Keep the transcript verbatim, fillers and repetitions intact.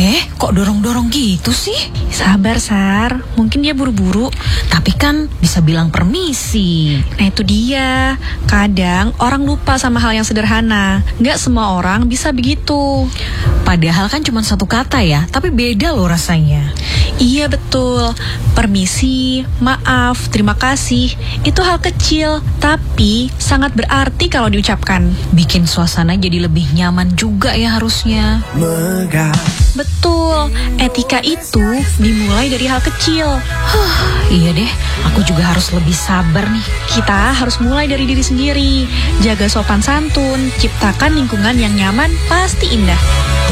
Eh, kok dorong-dorong gitu sih? Sabar, Sar. Mungkin dia buru-buru. Tapi kan bisa bilang permisi. Nah itu dia. Kadang orang lupa sama hal yang sederhana. Nggak semua orang bisa begitu. Padahal kan cuma satu kata ya, tapi beda loh rasanya. Iya betul. Permisi, maaf, terima kasih. Itu hal kecil, tapi sangat berarti kalau diucapkan. Bikin suasana jadi lebih nyaman juga ya harusnya. Megah. Betul, etika itu dimulai dari hal kecil. Huh, iya deh, aku juga harus lebih sabar nih. Kita harus mulai dari diri sendiri. Jaga sopan santun, ciptakan lingkungan yang nyaman, pasti indah.